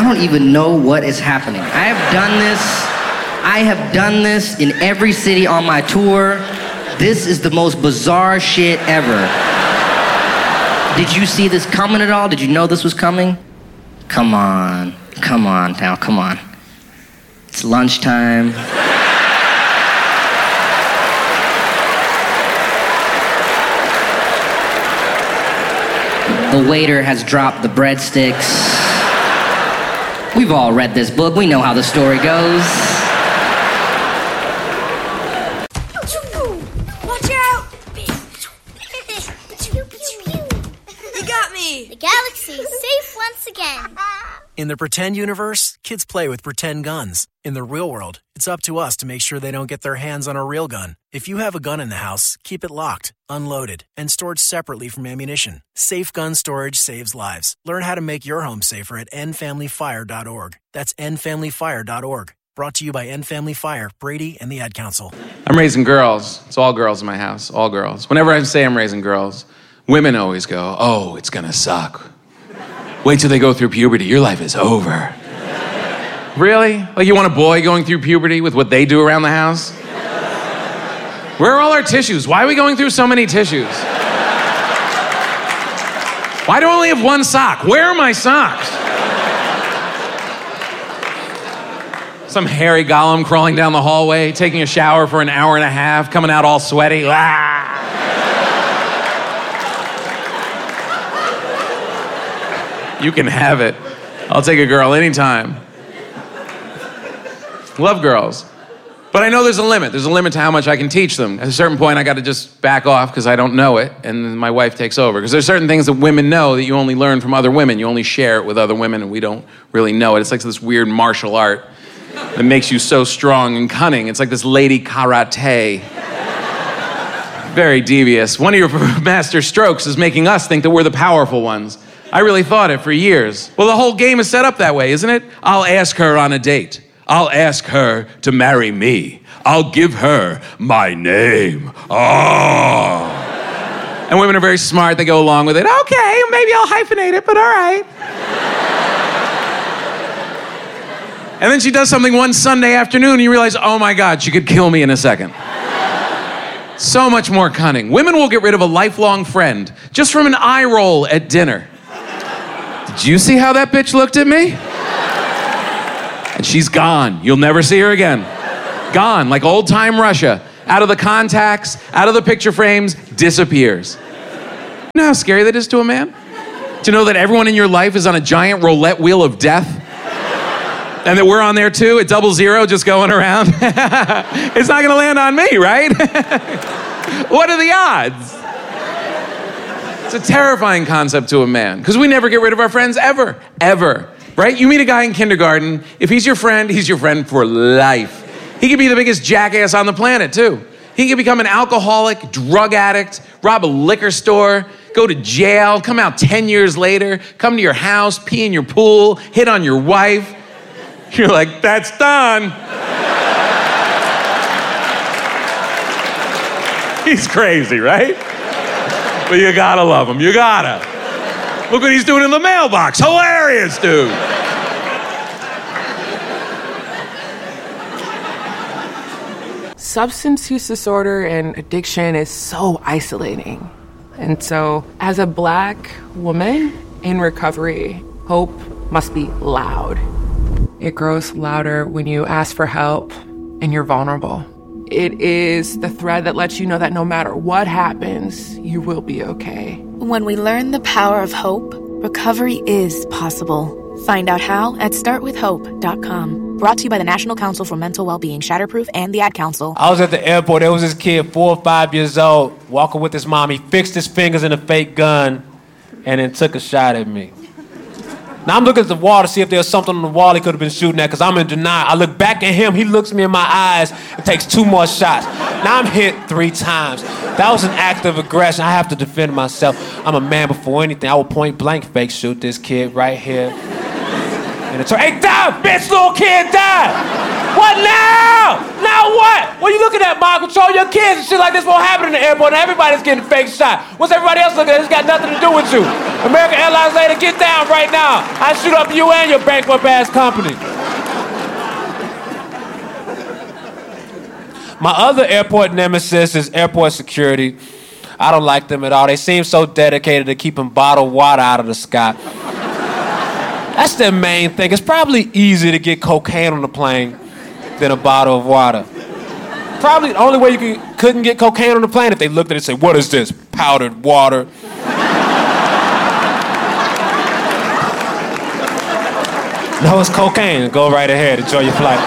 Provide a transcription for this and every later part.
don't even know what is happening. I have done this in every city on my tour. This is the most bizarre shit ever. Did you see this coming at all? Did you know this was coming? Come on now, come on. It's lunchtime. The waiter has dropped the breadsticks. We've all read this book. We know how the story goes. Watch out! You got me! The galaxy is safe once again. In the pretend universe, kids play with pretend guns. In the real world, it's up to us to make sure they don't get their hands on a real gun. If you have a gun in the house, keep it locked, unloaded, and stored separately from ammunition. Safe gun storage saves lives. Learn how to make your home safer at endfamilyfire.org. That's endfamilyfire.org. Brought to you by End Family Fire, Brady, and the Ad Council. I'm raising girls. It's all girls in my house, all girls. Whenever I say I'm raising girls, women always go, oh, it's gonna suck. Wait till they go through puberty. Your life is over. Really? Like you want a boy going through puberty with what they do around the house? Where are all our tissues? Why are we going through so many tissues? Why do I only have one sock? Where are my socks? Some hairy golem crawling down the hallway, taking a shower for an hour and a half, coming out all sweaty. You can have it. I'll take a girl anytime. Love girls. But I know there's a limit. There's a limit to how much I can teach them. At a certain point, I got to just back off because I don't know it, and then my wife takes over. Because there's certain things that women know that you only learn from other women. You only share it with other women, and we don't really know it. It's like this weird martial art that makes you so strong and cunning. It's like this lady karate. Very devious. One of your master strokes is making us think that we're the powerful ones. I really thought it for years. Well, the whole game is set up that way, isn't it? I'll ask her on a date. I'll ask her to marry me. I'll give her my name. Oh. And women are very smart. They go along with it. Okay, maybe I'll hyphenate it, but all right. And then she does something one Sunday afternoon, and you realize, oh my God, she could kill me in a second. So much more cunning. Women will get rid of a lifelong friend just from an eye roll at dinner. Did you see how that bitch looked at me? And she's gone. You'll never see her again. Gone, like old-time Russia. Out of the contacts, out of the picture frames, disappears. You know how scary that is to a man? To know that everyone in your life is on a giant roulette wheel of death? And that we're on there too, at 00, just going around? It's not gonna land on me, right? What are the odds? It's a terrifying concept to a man, because we never get rid of our friends ever, ever. Right? You meet a guy in kindergarten, if he's your friend for life. He could be the biggest jackass on the planet, too. He could become an alcoholic, drug addict, rob a liquor store, go to jail, come out 10 years later, come to your house, pee in your pool, hit on your wife. You're like, that's done. He's crazy, right? But you gotta love him, you gotta. Look what he's doing in the mailbox. Hilarious, dude. Substance use disorder and addiction is so isolating. And so, as a Black woman in recovery, hope must be loud. It grows louder when you ask for help and you're vulnerable. It is the thread that lets you know that no matter what happens, you will be okay. When we learn the power of hope, recovery is possible. Find out how at startwithhope.com. Brought to you by the National Council for Mental Wellbeing, Shatterproof, and the Ad Council. I was at the airport. There was this kid, 4 or 5 years old, walking with his mom. He fixed his fingers in a fake gun and then took a shot at me. Now I'm looking at the wall to see if there's something on the wall he could have been shooting at, because I'm in denial. I look back at him, he looks me in my eyes, and takes 2 more shots. Now I'm hit 3 times. That was an act of aggression. I have to defend myself. I'm a man before anything. I will point blank fake shoot this kid right here. And it's hey, die, bitch, little kid, die! What now? Now what? What are you looking at, Mom? Control your kids and shit like this won't happen in the airport and everybody's getting fake shot. What's everybody else looking at? It's got nothing to do with you. American Airlines lady, get down right now. I shoot up you and your bankrupt ass company. My other airport nemesis is airport security. I don't like them at all. They seem so dedicated to keeping bottled water out of the sky. That's their main thing. It's probably easier to get cocaine on the plane than a bottle of water. Probably the only way you couldn't get cocaine on the plane if they looked at it and said, "What is this? Powdered water." No, it's cocaine. Go right ahead. Enjoy your flight.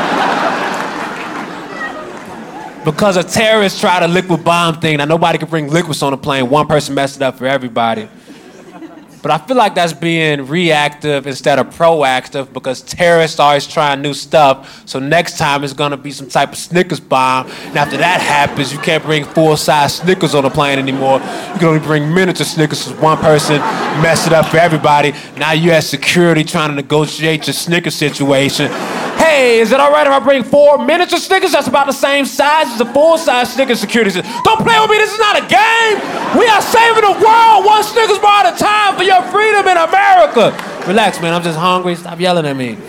Because a terrorist tried a liquid bomb thing. Now, nobody can bring liquids on the plane. One person messed it up for everybody. But I feel like that's being reactive instead of proactive because terrorists are always trying new stuff. So next time it's going to be some type of Snickers bomb. And after that happens, you can't bring full-size Snickers on the plane anymore. You can only bring miniature Snickers because one person messed it up for everybody. Now you have security trying to negotiate your Snickers situation. Hey, is it all right if I bring 4 miniature Snickers? That's about the same size as a full-size Snickers. Security says, "Don't play with me, this is not a game. We are saving the world one Snickers bar at a time for your freedom in America." Relax, man, I'm just hungry. Stop yelling at me.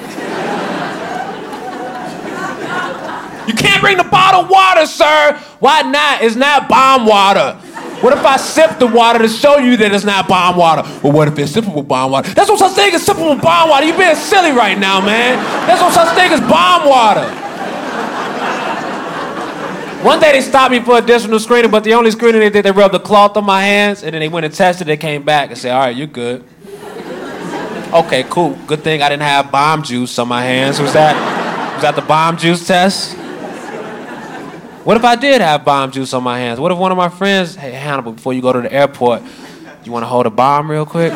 You can't bring the bottled water, sir. Why not? It's not bomb water. What if I sip the water to show you that it's not bomb water? Well, what if it's sippable bomb water? That's no such thing as sippable bomb water. You're being silly right now, man. There's no such thing as bomb water. One day they stopped me for additional screening, but the only screening they did, they rubbed the cloth on my hands, and then they went and tested. They came back and said, "All right, you're good." Okay, cool. Good thing I didn't have bomb juice on my hands. Was that the bomb juice test? What if I did have bomb juice on my hands? What if one of my friends, "Hey, Hannibal, before you go to the airport, you want to hold a bomb real quick?"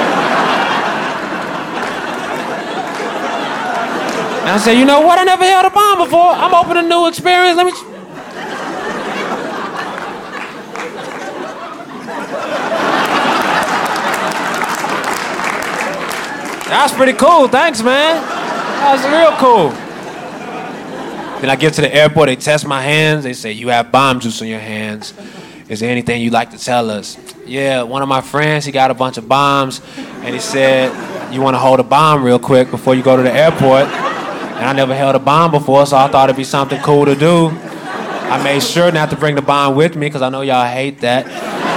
And I say, "You know what? I never held a bomb before. I'm open to new experience. Let me..." That's pretty cool. Thanks, man. That's real cool. Then I get to the airport, they test my hands, they say, "You have bomb juice on your hands. Is there anything you'd like to tell us?" "Yeah, one of my friends, he got a bunch of bombs, and he said, you want to hold a bomb real quick before you go to the airport?" And I never held a bomb before, so I thought it'd be something cool to do. I made sure not to bring the bomb with me, because I know y'all hate that.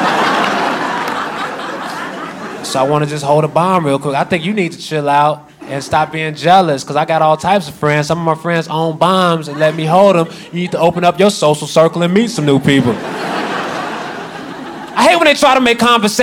So I want to just hold a bomb real quick. I think you need to chill out and stop being jealous, because I got all types of friends. Some of my friends own bombs and let me hold them. You need to open up your social circle and meet some new people. I hate when they try to make conversation